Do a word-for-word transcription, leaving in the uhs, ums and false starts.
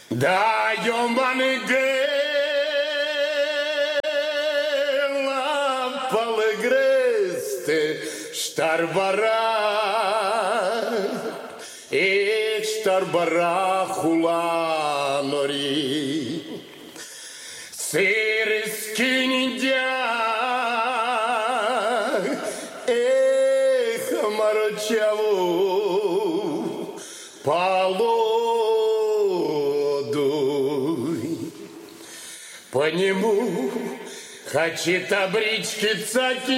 Da jomban gela palgreste starbara e starbara hulanori Сырскиньдя, эх, Марчаву, полодуй. По нему хочет обрички цаки.